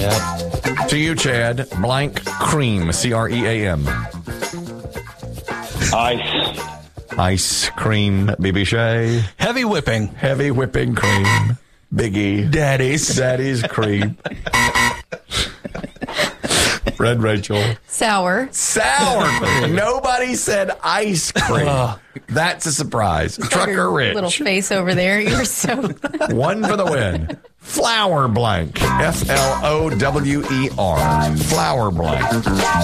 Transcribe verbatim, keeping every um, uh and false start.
Yep. To you, Chad, blank cream, C R E A M. Ice. Ice cream, B B Shay. Heavy whipping. Heavy whipping cream, Biggie. Daddy's. Daddy's cream. Red Rachel. Sour. Sour cream. Nobody said ice cream. That's a surprise. Trucker Rich. Little face over there. You're so... One for the win. Flower blank. F L O W E R. Flower blank.